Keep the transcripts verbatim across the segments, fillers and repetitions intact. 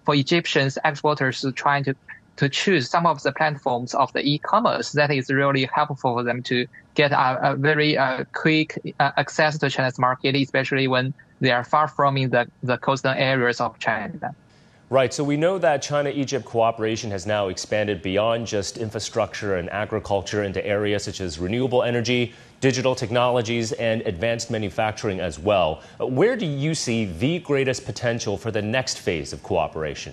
for Egyptians exporters trying to to choose some of the platforms of the e-commerce, that is really helpful for them to get a, a very uh, quick uh, access to China's market, especially when they are far from in the, the coastal areas of China. Right. So we know that China-Egypt cooperation has now expanded beyond just infrastructure and agriculture into areas such as renewable energy, digital technologies, and advanced manufacturing as well. Where do you see the greatest potential for the next phase of cooperation?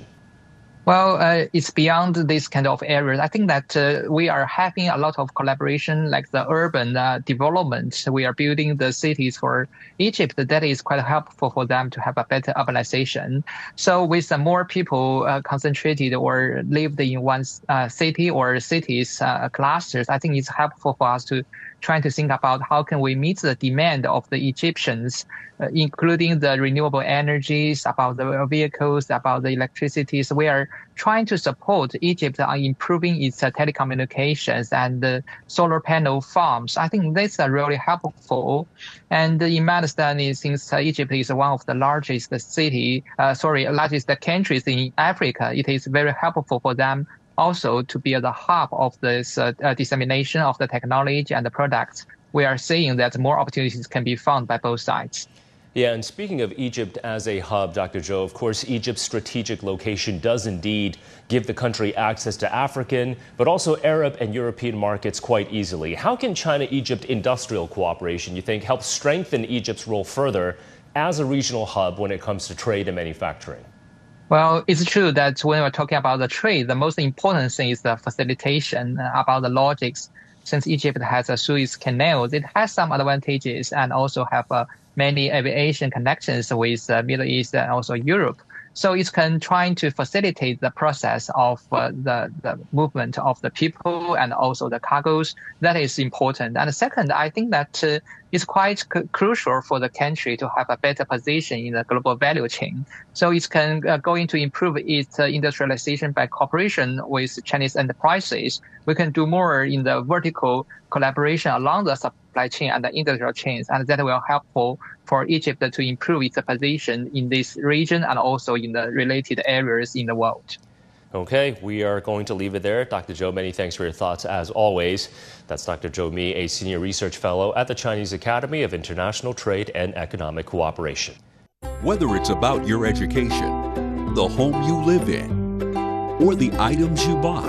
Well, uh, it's beyond this kind of areas. I think that uh, we are having a lot of collaboration, like the urban uh, development. We are building the cities for Egypt. That is quite helpful for them to have a better urbanization. So with uh, more people uh, concentrated or lived in one uh, city or cities uh, clusters, I think it's helpful for us to trying to think about how can we meet the demand of the Egyptians, uh, including the renewable energies, about the vehicles, about the electricity. So we are trying to support Egypt on improving its uh, telecommunications and uh, solar panel farms. I think that's uh, really helpful. And in my understanding, since uh, Egypt is one of the largest city, uh, sorry, largest countries in Africa, it is very helpful for them also to be the hub of this uh, uh, dissemination of the technology and the products. We are seeing that more opportunities can be found by both sides. Yeah, and speaking of Egypt as a hub, Doctor Zhou, of course, Egypt's strategic location does indeed give the country access to African, but also Arab and European markets quite easily. How can China-Egypt industrial cooperation, you think, help strengthen Egypt's role further as a regional hub when it comes to trade and manufacturing? Well, it's true that when we're talking about the trade, the most important thing is the facilitation about the logics. Since Egypt has a Suez Canal, it has some advantages and also have uh, many aviation connections with the uh, Middle East and also Europe. So it can try to facilitate the process of uh, the, the movement of the people and also the cargoes. That is important. And second, I think that uh, it's quite c- crucial for the country to have a better position in the global value chain. So it can uh, going to improve its uh, industrialization by cooperation with Chinese enterprises. We can do more in the vertical collaboration along the supply chain and the industrial chains, and that will helpful for Egypt to improve its position in this region and also in the related areas in the world. Okay, we are going to leave it there. Doctor Zhou, many thanks for your thoughts as always. That's Doctor Zhou Mi, a senior research fellow at the Chinese Academy of International Trade and Economic Cooperation. Whether it's about your education, the home you live in, or the items you buy,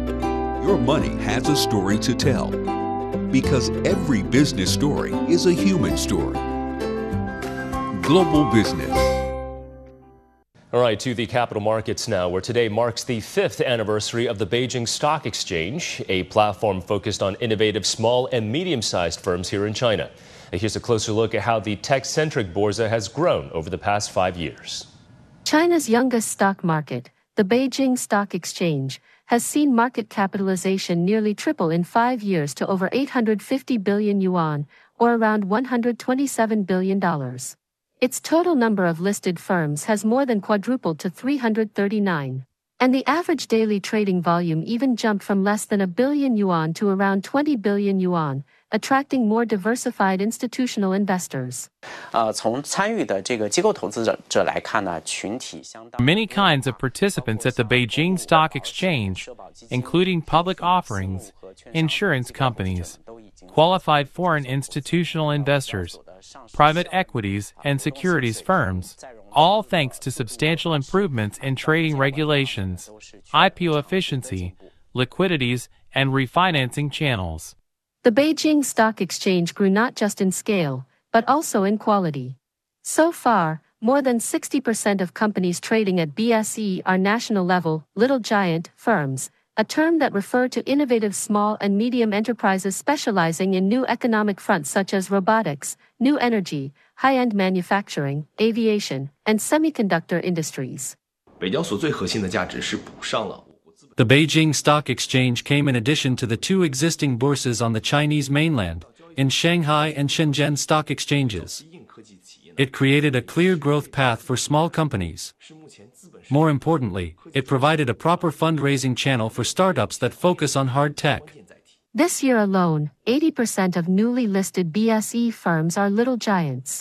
your money has a story to tell. Because every business story is a human story. Global Business. All right, to the capital markets now, where today marks the fifth anniversary of the Beijing Stock Exchange, a platform focused on innovative small and medium-sized firms here in China. Here's a closer look at how the tech-centric Bourse has grown over the past five years. China's youngest stock market, the Beijing Stock Exchange, has seen market capitalization nearly triple in five years to over eight hundred fifty billion yuan, or around one hundred twenty-seven billion dollars. Its total number of listed firms has more than quadrupled to three hundred thirty-nine. And the average daily trading volume even jumped from less than a billion yuan to around twenty billion yuan, attracting more diversified institutional investors. Many kinds of participants at the Beijing Stock Exchange, including public offerings, insurance companies, qualified foreign institutional investors, private equities and securities firms, all thanks to substantial improvements in trading regulations, I P O efficiency, liquidities, and refinancing channels. The Beijing Stock Exchange grew not just in scale, but also in quality. So far, more than sixty percent of companies trading at B S E are national-level, little giant firms, a term that refers to innovative small and medium enterprises specializing in new economic fronts such as robotics, new energy, high-end manufacturing, aviation, and semiconductor industries. The Beijing Stock Exchange came in addition to the two existing bourses on the Chinese mainland, in Shanghai and Shenzhen stock exchanges. It created a clear growth path for small companies. More importantly, it provided a proper fundraising channel for startups that focus on hard tech. This year alone, eighty percent of newly listed B S E firms are little giants.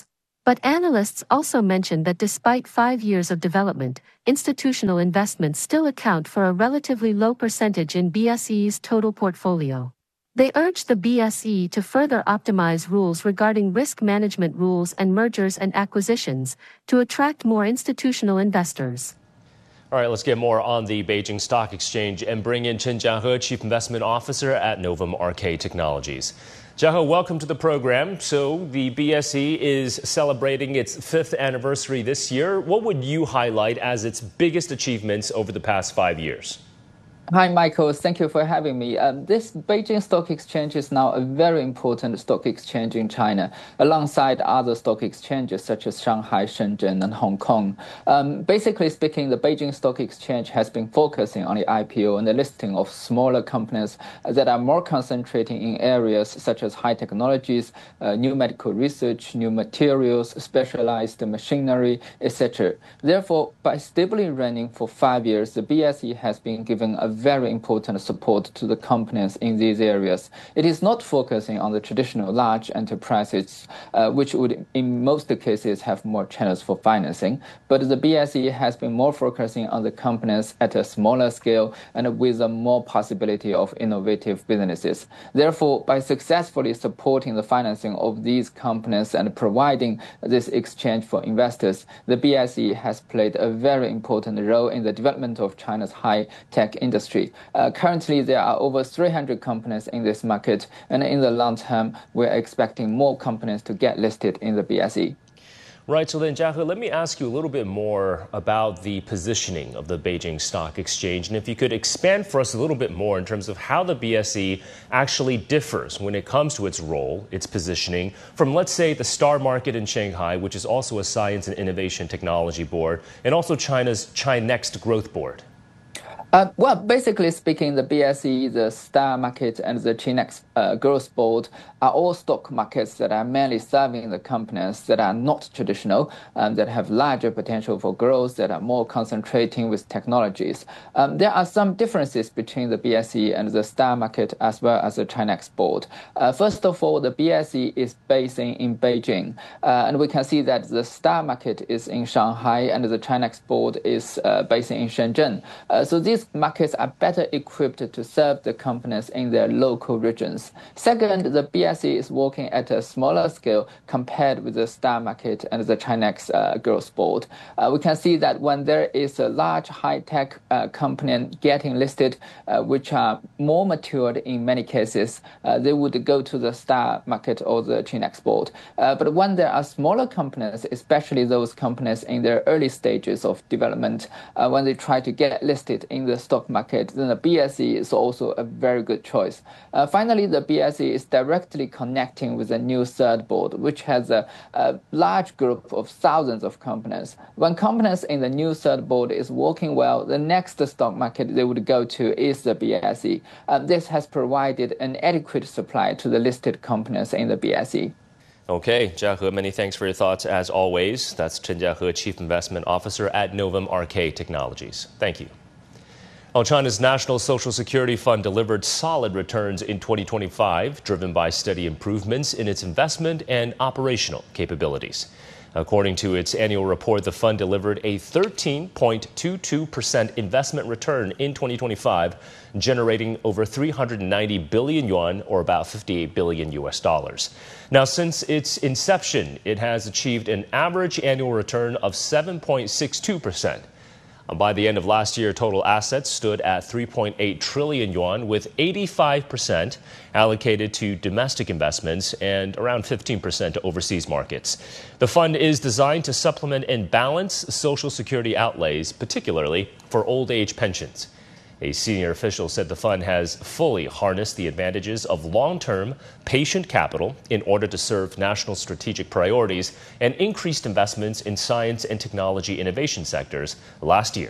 But analysts also mentioned that despite five years of development, institutional investments still account for a relatively low percentage in B S E's total portfolio. They urged the B S E to further optimize rules regarding risk management rules and mergers and acquisitions to attract more institutional investors. All right, let's get more on the Beijing Stock Exchange and bring in Chen Jiahe, Chief Investment Officer at Novum R K Technologies. Jiahe, welcome to the program. So the B S E is celebrating its fifth anniversary this year. What would you highlight as its biggest achievements over the past five years? Hi, Michael. Thank you for having me. Um, this Beijing Stock Exchange is now a very important stock exchange in China, alongside other stock exchanges such as Shanghai, Shenzhen, and Hong Kong. Um, basically speaking, the Beijing Stock Exchange has been focusing on the I P O and the listing of smaller companies that are more concentrating in areas such as high technologies, uh, new medical research, new materials, specialized machinery, et cetera. Therefore, by stably running for five years, the B S E has been given a very important support to the companies in these areas. It is not focusing on the traditional large enterprises, uh, which would in most cases have more channels for financing, but the B S E has been more focusing on the companies at a smaller scale and with a more possibility of innovative businesses. Therefore, by successfully supporting the financing of these companies and providing this exchange for investors, the B S E has played a very important role in the development of China's high-tech industry. Uh, currently, there are over three hundred companies in this market, and in the long term, we're expecting more companies to get listed in the B S E. Right, so then, Jiahe, let me ask you a little bit more about the positioning of the Beijing Stock Exchange, and if you could expand for us a little bit more in terms of how the B S E actually differs when it comes to its role, its positioning, from, let's say, the Star Market in Shanghai, which is also a science and innovation technology board, and also China's ChiNext Growth Board. Uh, well, basically speaking, the B S E, the Star Market, and the ChiNext uh, Growth Board are all stock markets that are mainly serving the companies that are not traditional, um, that have larger potential for growth, that are more concentrating with technologies. Um, there are some differences between the B S E and the Star Market as well as the ChiNext Board. Uh, first of all, the B S E is based in, in Beijing, uh, and we can see that the Star Market is in Shanghai and the ChiNext Board is uh, based in Shenzhen. Uh, so these markets are better equipped to serve the companies in their local regions. Second, the B S E is working at a smaller scale compared with the Star Market and the ChiNext uh, Growth Board. Uh, we can see that when there is a large high-tech uh, company getting listed, uh, which are more matured in many cases, uh, they would go to the Star Market or the ChiNext Board. Uh, but when there are smaller companies, especially those companies in their early stages of development, uh, when they try to get listed in the stock market, then the B S E is also a very good choice. Uh, finally, the B S E is directly connecting with the new third board, which has a, a large group of thousands of companies. When companies in the new third board is working well, the next stock market they would go to is the B S E. Uh, this has provided an adequate supply to the listed companies in the B S E. Okay, Jiahe, many thanks for your thoughts as always. That's Chen Jiahe, Chief Investment Officer at Novum R K Technologies. Thank you. Well, China's National Social Security Fund delivered solid returns in twenty twenty-five, driven by steady improvements in its investment and operational capabilities. According to its annual report, the fund delivered a thirteen point two two percent investment return in twenty twenty-five, generating over three hundred ninety billion yuan, or about fifty-eight billion U S dollars. Now, since its inception, it has achieved an average annual return of seven point six two percent. By the end of last year, total assets stood at three point eight trillion yuan, with eighty-five percent allocated to domestic investments and around fifteen percent to overseas markets. The fund is designed to supplement and balance Social Security outlays, particularly for old age pensions. A senior official said the fund has fully harnessed the advantages of long-term patient capital in order to serve national strategic priorities and increased investments in science and technology innovation sectors last year.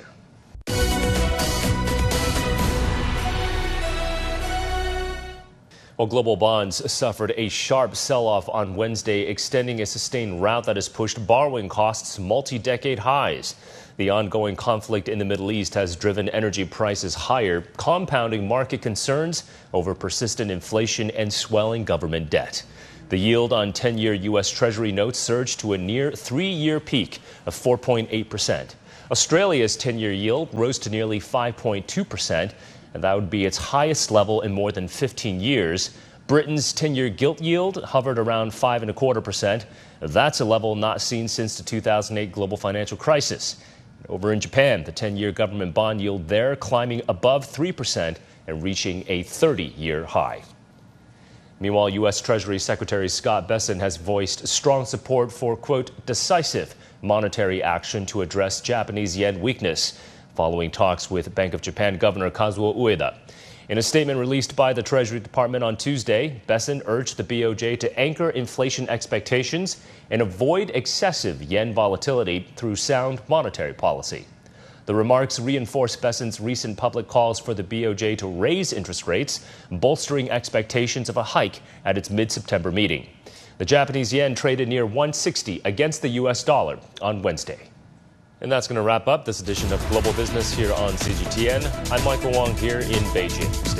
Well, global bonds suffered a sharp sell-off on Wednesday, extending a sustained rout that has pushed borrowing costs multi-decade highs. The ongoing conflict in the Middle East has driven energy prices higher, compounding market concerns over persistent inflation and swelling government debt. The yield on ten-year U S Treasury notes surged to a near three-year peak of four point eight percent. Australia's ten-year yield rose to nearly five point two percent, and that would be its highest level in more than fifteen years. Britain's ten-year gilt yield hovered around five and a quarter percent. That's a level not seen since the two thousand eight global financial crisis. Over in Japan, the ten-year government bond yield there climbing above three percent and reaching a thirty-year high. Meanwhile, U S Treasury Secretary Scott Bessent has voiced strong support for, quote, decisive monetary action to address Japanese yen weakness, following talks with Bank of Japan Governor Kazuo Ueda. In a statement released by the Treasury Department on Tuesday, Bessent urged the B O J to anchor inflation expectations and avoid excessive yen volatility through sound monetary policy. The remarks reinforce Bessent's recent public calls for the B O J to raise interest rates, bolstering expectations of a hike at its mid-September meeting. The Japanese yen traded near one sixty against the U S dollar on Wednesday. And that's going to wrap up this edition of Global Business here on C G T N. I'm Michael Wong here in Beijing. Stay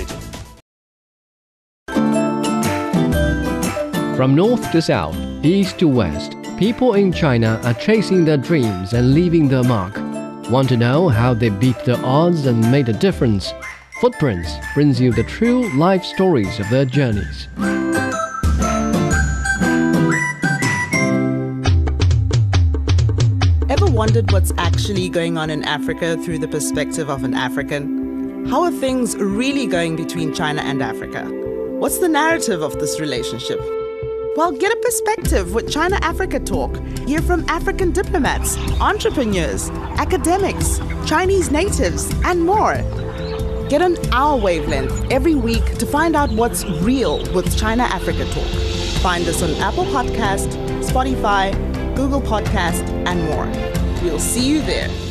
tuned. From north to south, east to west, people in China are chasing their dreams and leaving their mark. Want to know how they beat the odds and made a difference? Footprints brings you the true life stories of their journeys. Ever wondered what's actually going on in Africa through the perspective of an African? How are things really going between China and Africa? What's the narrative of this relationship? Well, get a perspective with China Africa Talk. Hear from African diplomats, entrepreneurs, academics, Chinese natives, and more. Get on our wavelength every week to find out what's real with China Africa Talk. Find us on Apple Podcast, Spotify, Google Podcast, and more. We'll see you there.